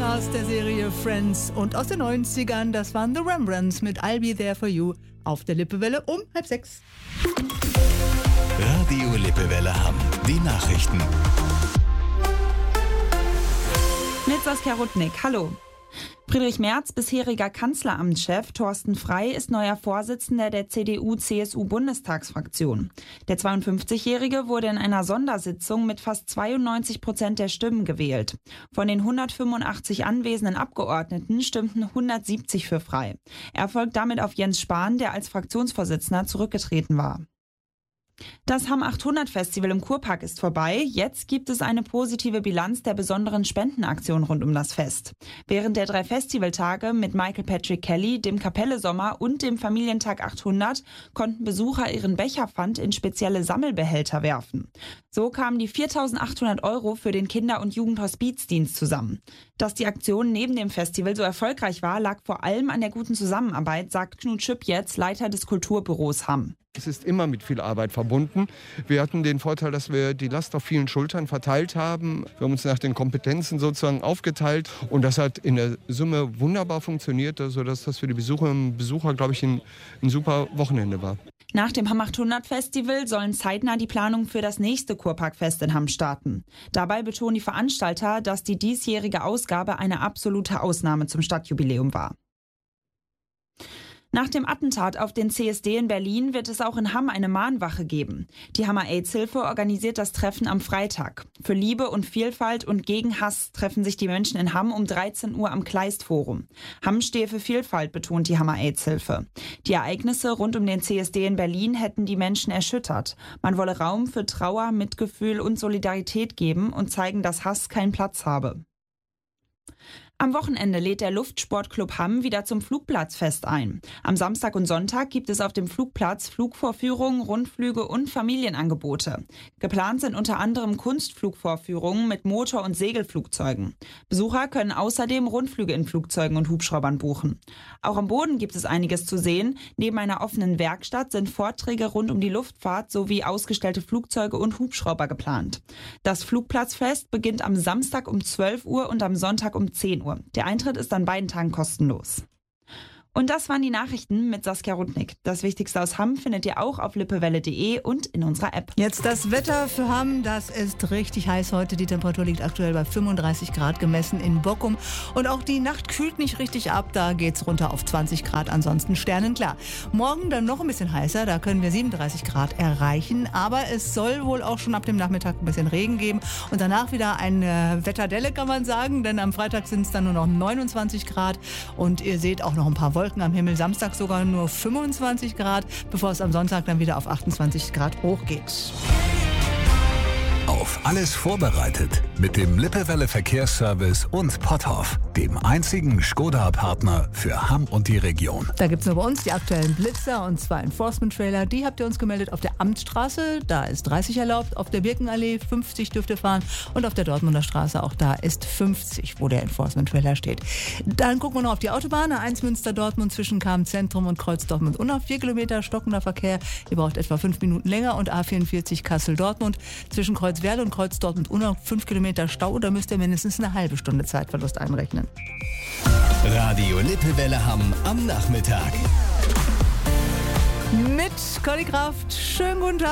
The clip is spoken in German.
aus der Serie Friends und aus den 90ern. Das waren The Rembrandts mit I'll Be There For You auf der Lippewelle um 5:30. Radio Lippewelle Hamm. Die Nachrichten. Mit Saskia Rudnick. Hallo. Friedrich Merz, bisheriger Kanzleramtschef, Thorsten Frey ist neuer Vorsitzender der CDU-CSU-Bundestagsfraktion. Der 52-Jährige wurde in einer Sondersitzung mit fast 92% der Stimmen gewählt. Von den 185 anwesenden Abgeordneten stimmten 170 für Frey. Er folgt damit auf Jens Spahn, der als Fraktionsvorsitzender zurückgetreten war. Das Hamm 800 Festival im Kurpark ist vorbei. Jetzt gibt es eine positive Bilanz der besonderen Spendenaktion rund um das Fest. Während der 3 Festivaltage mit Michael Patrick Kelly, dem Kapelle Sommer und dem Familientag 800 konnten Besucher ihren Becherpfand in spezielle Sammelbehälter werfen. So kamen die 4.800 € für den Kinder- und Jugendhospizdienst zusammen. Dass die Aktion neben dem Festival so erfolgreich war, lag vor allem an der guten Zusammenarbeit, sagt Knut Schüpp jetzt, Leiter des Kulturbüros Hamm. Es ist immer mit viel Arbeit verbunden. Wir hatten den Vorteil, dass wir die Last auf vielen Schultern verteilt haben. Wir haben uns nach den Kompetenzen sozusagen aufgeteilt und das hat in der Summe wunderbar funktioniert, sodass das für die Besucherinnen und Besucher, glaube ich, ein super Wochenende war. Nach dem Hamm 800 Festival sollen zeitnah die Planungen für das nächste Kurparkfest in Hamm starten. Dabei betonen die Veranstalter, dass die diesjährige Ausgabe eine absolute Ausnahme zum Stadtjubiläum war. Nach dem Attentat auf den CSD in Berlin wird es auch in Hamm eine Mahnwache geben. Die Hammer AIDS-Hilfe organisiert das Treffen am Freitag. Für Liebe und Vielfalt und gegen Hass treffen sich die Menschen in Hamm um 13 Uhr am Kleist-Forum. Hamm stehe für Vielfalt, betont die Hammer AIDS-Hilfe. Die Ereignisse rund um den CSD in Berlin hätten die Menschen erschüttert. Man wolle Raum für Trauer, Mitgefühl und Solidarität geben und zeigen, dass Hass keinen Platz habe. Am Wochenende lädt der Luftsportclub Hamm wieder zum Flugplatzfest ein. Am Samstag und Sonntag gibt es auf dem Flugplatz Flugvorführungen, Rundflüge und Familienangebote. Geplant sind unter anderem Kunstflugvorführungen mit Motor- und Segelflugzeugen. Besucher können außerdem Rundflüge in Flugzeugen und Hubschraubern buchen. Auch am Boden gibt es einiges zu sehen. Neben einer offenen Werkstatt sind Vorträge rund um die Luftfahrt sowie ausgestellte Flugzeuge und Hubschrauber geplant. Das Flugplatzfest beginnt am Samstag um 12 Uhr und am Sonntag um 10 Uhr. Der Eintritt ist an beiden Tagen kostenlos. Und das waren die Nachrichten mit Saskia Rudnick. Das Wichtigste aus Hamm findet ihr auch auf lippewelle.de und in unserer App. Jetzt das Wetter für Hamm, das ist richtig heiß heute. Die Temperatur liegt aktuell bei 35 Grad gemessen in Bockum. Und auch die Nacht kühlt nicht richtig ab, da geht's runter auf 20 Grad, ansonsten sternenklar. Morgen dann noch ein bisschen heißer, da können wir 37 Grad erreichen. Aber es soll wohl auch schon ab dem Nachmittag ein bisschen Regen geben. Und danach wieder eine Wetterdelle, kann man sagen, denn am Freitag sind es dann nur noch 29 Grad. Und ihr seht auch noch ein paar Wolken am Himmel. Samstag sogar nur 25 Grad, bevor es am Sonntag dann wieder auf 28 Grad hochgeht. Auf alles vorbereitet mit dem Lippewelle Verkehrsservice und Potthoff, dem einzigen Skoda-Partner für Hamm und die Region. Da gibt es nur bei uns die aktuellen Blitzer und zwar Enforcement-Trailer. Die habt ihr uns gemeldet auf der Amtsstraße. Da ist 30 erlaubt. Auf der Birkenallee 50 dürft ihr fahren. Und auf der Dortmunder Straße auch da ist 50, wo der Enforcement-Trailer steht. Dann gucken wir noch auf die Autobahn. A1 Münster-Dortmund zwischen Kam-Zentrum und Kreuz Dortmund-Unna. 4 Kilometer stockender Verkehr. Ihr braucht etwa 5 Minuten länger. Und A44 Kassel-Dortmund zwischen Kreuzwerl und Kreuz Dortmund-Unna 5 Kilometer Stau. Da müsst ihr mindestens eine halbe Stunde Zeitverlust einrechnen. Radio Lippewelle Hamm am Nachmittag. Mit Conny Kraft. Schönen guten Tag.